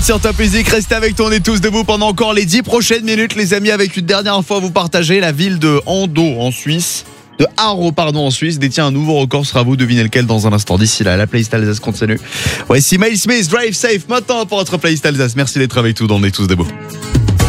Sur Top Music, restez avec toi, on est tous debout pendant encore les 10 prochaines minutes les amis, avec une dernière info à vous partager. La ville de Haro en Suisse détient un nouveau record, sera à vous deviner lequel dans un instant. D'ici là, la playlist Alsace continue. Voici Miles Smith, Drive Safe maintenant pour votre playlist Alsace. Merci d'être avec nous dans On est tous debout.